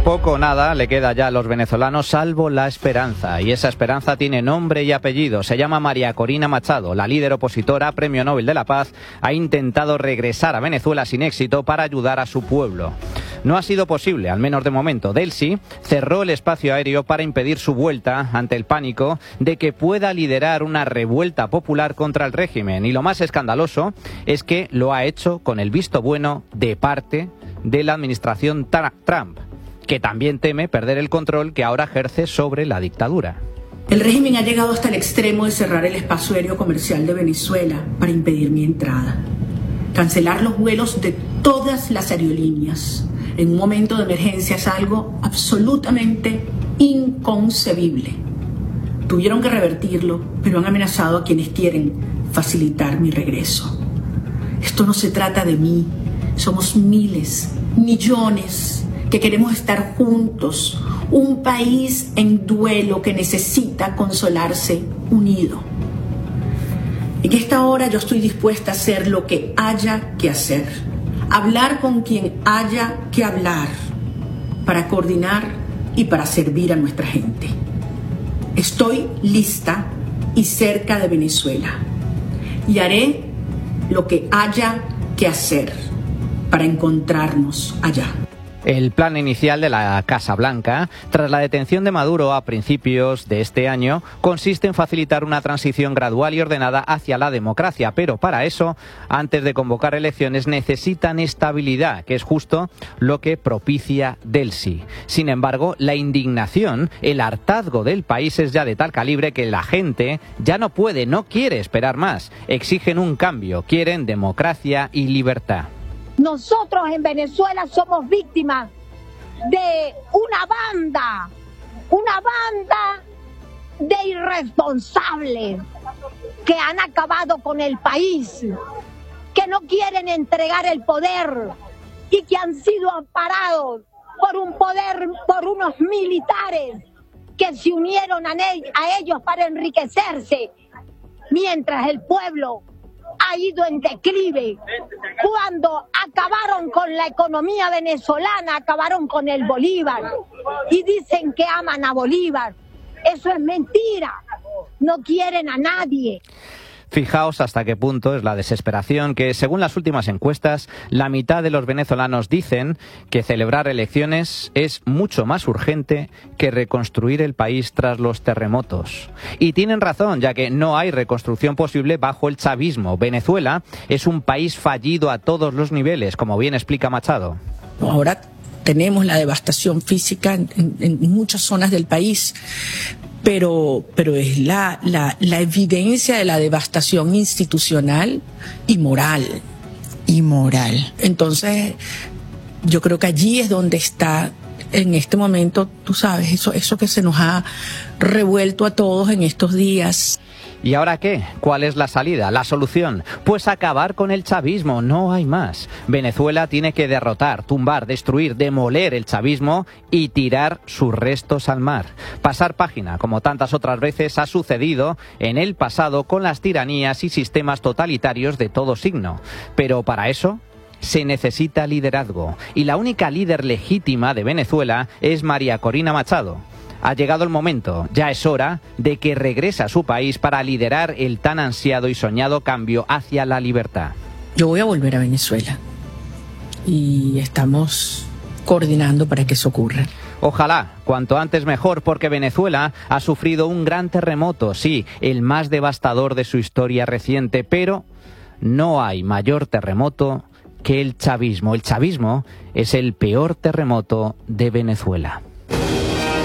Poco o nada le queda ya a los venezolanos salvo la esperanza, y esa esperanza tiene nombre y apellido. Se llama María Corina Machado. La líder opositora, Premio Nobel de la Paz, ha intentado regresar a Venezuela sin éxito para ayudar a su pueblo. No ha sido posible, al menos de momento. Delcy cerró el espacio aéreo para impedir su vuelta ante el pánico de que pueda liderar una revuelta popular contra el régimen. Y lo más escandaloso es que lo ha hecho con el visto bueno de parte de la administración Trump, que también teme perder el control que ahora ejerce sobre la dictadura. El régimen ha llegado hasta el extremo de cerrar el espacio aéreo comercial de Venezuela para impedir mi entrada. Cancelar los vuelos de todas las aerolíneas en un momento de emergencia es algo absolutamente inconcebible. Tuvieron que revertirlo, pero han amenazado a quienes quieren facilitar mi regreso. Esto no se trata de mí. Somos miles, millones que queremos estar juntos, un país en duelo que necesita consolarse unido. En esta hora yo estoy dispuesta a hacer lo que haya que hacer, hablar con quien haya que hablar, para coordinar y para servir a nuestra gente. Estoy lista y cerca de Venezuela, y haré lo que haya que hacer para encontrarnos allá. El plan inicial de la Casa Blanca, tras la detención de Maduro a principios de este año, consiste en facilitar una transición gradual y ordenada hacia la democracia, pero para eso, antes de convocar elecciones, necesitan estabilidad, que es justo lo que propicia Delcy. Sin embargo, la indignación, el hartazgo del país es ya de tal calibre que la gente ya no puede, no quiere esperar más. Exigen un cambio, quieren democracia y libertad. Nosotros en Venezuela somos víctimas de una banda de irresponsables que han acabado con el país, que no quieren entregar el poder y que han sido amparados por unos militares que se unieron a ellos para enriquecerse, mientras el pueblo ha ido en declive. Cuando acabaron con la economía venezolana, acabaron con el Bolívar, y dicen que aman a Bolívar. Eso es mentira, no quieren a nadie. Fijaos hasta qué punto es la desesperación que, según las últimas encuestas, la mitad de los venezolanos dicen que celebrar elecciones es mucho más urgente que reconstruir el país tras los terremotos. Y tienen razón, ya que no hay reconstrucción posible bajo el chavismo. Venezuela es un país fallido a todos los niveles, como bien explica Machado. Ahora tenemos la devastación física en muchas zonas del país, pero es la evidencia de la devastación institucional y moral. Entonces, yo creo que allí es donde está, en este momento, tú sabes, eso que se nos ha revuelto a todos en estos días. ¿Y ahora qué? ¿Cuál es la salida? ¿La solución? Pues acabar con el chavismo, no hay más. Venezuela tiene que derrotar, tumbar, destruir, demoler el chavismo y tirar sus restos al mar. Pasar página, como tantas otras veces ha sucedido en el pasado con las tiranías y sistemas totalitarios de todo signo. Pero para eso se necesita liderazgo. Y la única líder legítima de Venezuela es María Corina Machado. Ha llegado el momento, ya es hora de que regrese a su país para liderar el tan ansiado y soñado cambio hacia la libertad. Yo voy a volver a Venezuela y estamos coordinando para que eso ocurra. Ojalá, cuanto antes mejor, porque Venezuela ha sufrido un gran terremoto, sí, el más devastador de su historia reciente, pero no hay mayor terremoto que el chavismo. El chavismo es el peor terremoto de Venezuela.